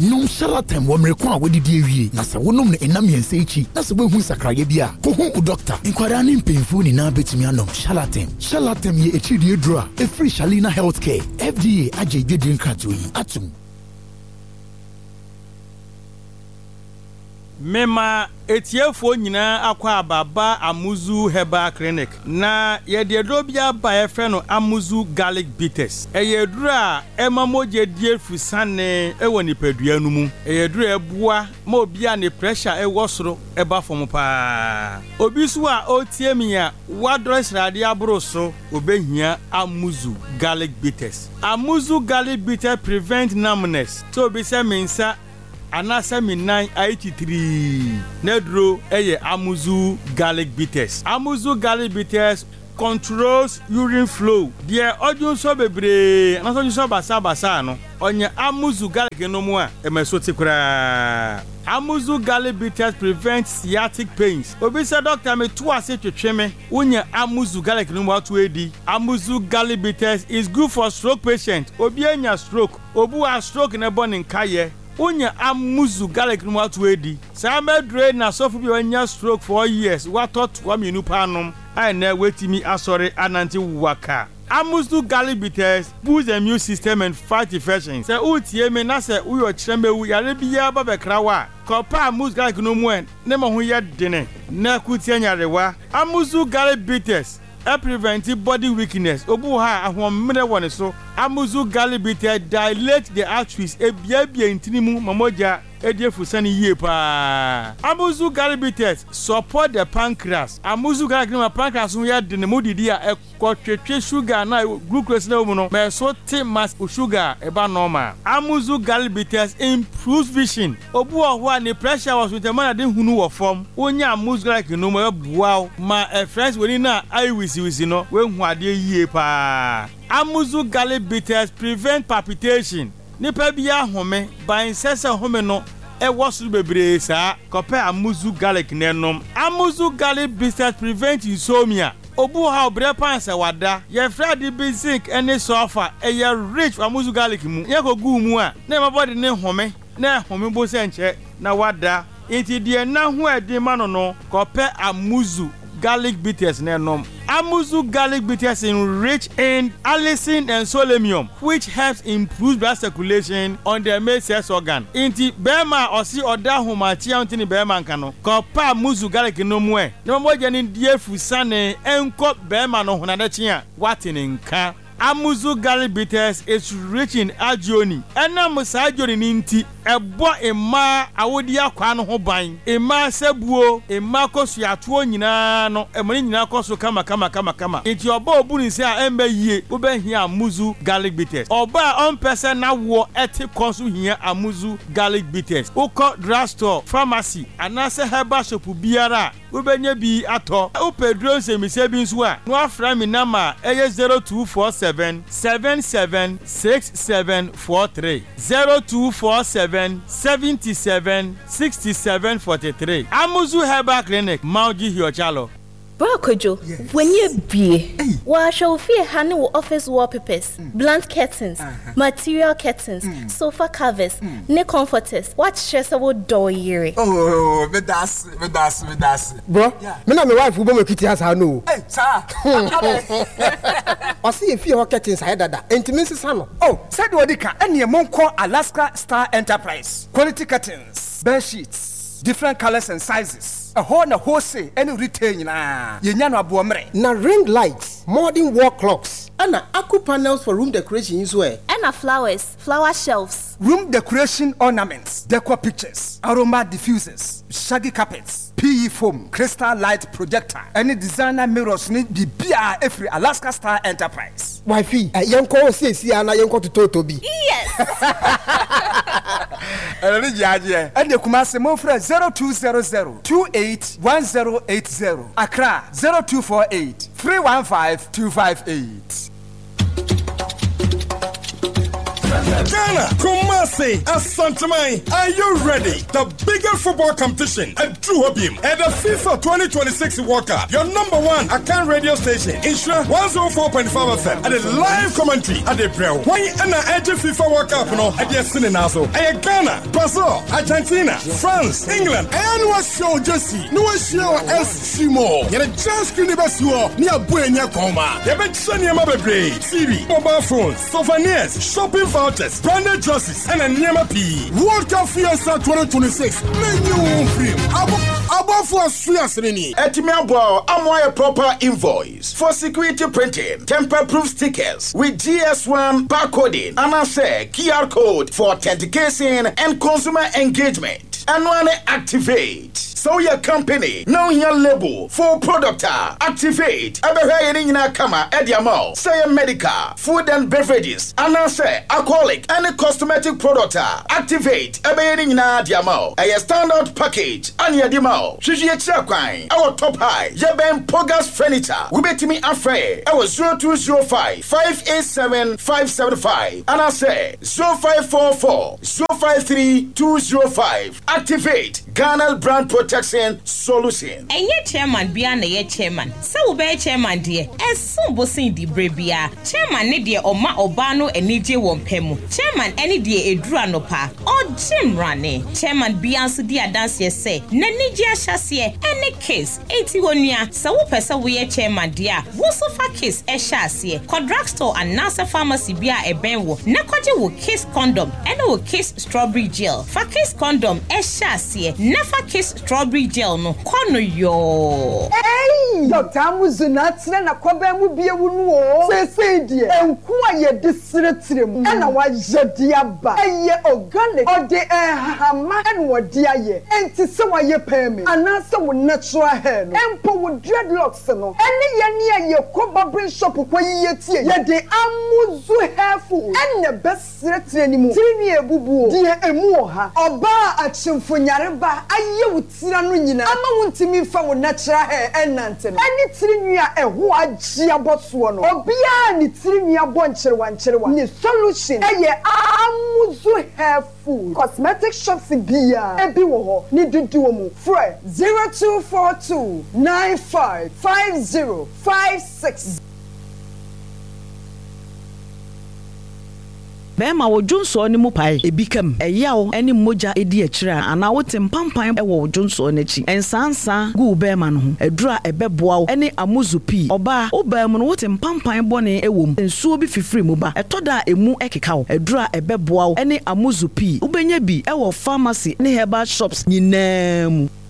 nom Charlatan wo mrekwa wodidi ewie na se wonom ne enam yense echi na se wehu sakraye bia kohu u doctor inkwara ne mpemfu ni na betimi anom Charlatan ye echidi edura e free Shalina Healthcare FDA aje gedin kratoyi atum Mema etiefo nyina akwa ababa Amuzu Herbal Clinic na yededro bia ba efre no Amuzu Garlic Bitters eyedura emamoje die fusane ewo nipadua nu mu eyedura ebua ma obia ne pressure ewo soro eba fom pa obi so a otiemia wadress rade abroso obehia Amuzu Garlic Bitters. Amuzu Garlic Bitters prevent numbness so be say mensa anasa minan 83 nedro eye Amuzu Garlic Bitters. Amuzu Garlic Bitters controls urine flow. Dear odun so bebre anaso so basa no onye Amuzu Garlic no mu a emesoti kura. Amuzu Garlic Bitters prevent sciatic pains. Obi say doctor me to ase twetwe me unye Amuzu Garlic no mu atu edi. Amuzu Garlic Bitters is good for stroke patient. Obi anya stroke, obu a stroke na born in kaye. Unya Amuzu Garlic no atu edi. Sama drain na sofu bi anya stroke for years. What thought wa minu panom. I na wetimi asore ananti waka. Amuzu Garlic Bitters boosts the immune system and fight infections. Se utie me na se uyo chirembe wu yare bia ba bekrawa. Kopa Amuzu Garlic no mu en ne mo ho ye dene. Na kutie nyarewa. Amuzu Garlic Bitters prevent body weakness. Obu ha ahomre woni so. Amuzu Garlic Bitters dilate the arteries ebiabia intinimu mamoja ediefusani yie pa. Amuzu Garlic Bitters support the pancreas. Amuzu Garlic no pancreas no ya de ne modidi a ekotwetwe sugar na glucose na mu no me so te mass sugar eba normal. Amuzu Garlic Bitters improves vision. Obu ho a ne pressure was with the man de hunu wo form. Onya Amuzu Garlic no mo bua ma friends woni na ai wisi no we hu ade yie pa. Amuzu Garlic Bitters prevent palpitation. Nipa bia home ban sese home no e wosu bebre sa kope Amuzu Garlic nenom. Amuzu Garlic Bitters prevent insomnia. Obu ha obre pansa wada ye fradi basic any sofa e ye rich Amuzu Garlic mu ye ko gu mu a na mabody ne home na home bo se nche na wada enti de na ho edi ma no kope Amuzu Garlic Bitters nenom. Amuzu Garlic Bitters enrich in allicin and selenium, which helps improve blood circulation on the male sex organ. Inti bema osi oda humachi antini bema nkano. Kopa Amuzu Garlic no mwe. Ne moja ni die fusane enko bema no hunadachi a watini nka. Amuzu Garlic Bitters is rich in agioni. Ena musa agioni ninti ebo ema awodi akwa no ho ban. Ema sebuo, ema kosu atuo nyina no, emoni nyina kosu kama. Enti oba obu ni se a embe yie, obe hia Amuzu Garlic Bitters. Oba on person na wo eti konsu hia Amuzu Garlic Bitters. Uko drugstore, pharmacy, anase herbal shop biara, obenye bi ato. Upedro se mi se bi nso a, no afra mi nama eye 0247 776743 0247 77 6743. Amuzu Herbal Clinic, Mauji Hiochalo. Kojo, when you be, wa shall fear honey office wallpapers, blunt curtains, material curtains, sofa covers, ne comforters. What stress about door year? Oh, but that's. Bro, me na my wife who make it as I know. Hey, sir. I see if you curtains I dada. Intimacy sano. Oh, said Wadika, and your Monco Alaska Star Enterprise. Quality curtains, bed sheets, different colors and sizes. A wholesale and retail na yenyano abuomre na ring lights, modern wall clocks, and aqua panels for room decoration as well. And flowers, flower shelves, room decoration ornaments, decor pictures, aroma diffusers, shaggy carpets, PE foam, crystal light projector, any designer mirrors need the BR every Alaska Star Enterprise. Wifey, yanko say ana yanko to Totobi. Yes. And the Kumasi Mofra 0200 281080. Accra 0248 315 258. Ghana, Kumasi, Asantamai, are you ready? The biggest football competition at Duhobim and the FIFA 2026 World Cup. Your number one Akan radio station, Insura 104.5 FM, and a live commentary at the Braille. Why and the FIFA World Cup at the Sininazo? Ghana, Brazil, Argentina, France, England, and was show Jesse, no show S. Shimo. You're just going to be near Buena Coma. You've been sending a mobile TV, mobile phones, souvenirs, shopping vouchers, branded dresses, and a Nyama P. World Cup Fiesta 2026. Menu film. Above for Swiasini. Etimiabo, Amoy proper invoice for security printing, temper-proof stickers with GS1 barcoding, and I say QR code for authentication and consumer engagement. And when activate. So your company, now your label for product activate. Abeha kama ediamo. Say medical, food and beverages, and I say alcoholic and cosmetic product activate. Abeha diamo. A standard package and yadimo. Shiji chakwine. Our top high. Yeben Pogas furniture. We bet me afraid. Our 0205 587 575. And I say 0544 053 205. Activate Ghana brand protection solution. And ye chairman beyond ye chairman. So be chairman dear. And soon bossing di brebia. Chairman ne dear or ma obano and nije wompemu. Chairman any dear edra no pa. Or Jim Rane. Chairman beyond dear dance ye say. Nenija chassis any case. 81 year. So pesa we chairman dear. Wosofa case e chassis. Quadragstore and Nasa pharmacy bia e benwo. Nakoje will kiss condom. And will kiss strawberry gel. For kiss condom e chassis. Never kiss strawberry gel no kono yo. Hey, Dr. Amuzuna tsena na kwaba mu bie wunu o. Se die enku aye disretrem. Na wa jedia ba. Eye organic ode hama en wodi aye. Enti se wa ye peme. Ana se wo natural hair no. Empo wo dreadlocks no. Ene ye ne aye koba brain shop kwa ye tie. Ye de Amuzu hair food. Ene besretre ni mu. Tiri ni ebubu o. Die emu o ha. Oba achimfo nyareba aye wutira no nyina ama wuntimi fa wo natural hair enante no ani tiri nua eho agye aboso no obia ni tiri nua bo ncherewa ni solution eye Amuzu hair food cosmetic shops bia ebi wo ho ni dudu mu fre 0242 955056. Bema wo Junso ni mu pai ebikam eyawo eni moja edi akira ana wote mpampan e wo Junso n'echi ensansa gu bema no ho edura ebeboawo eni Amuzu P oba obam no wote mpampan bone ewom ensuo bi fifiri mu ba etoda emu ekekawo edura ebeboawo eni Amuzu P ubenya bi e wo pharmacy ne herbal shops nyinaa mu.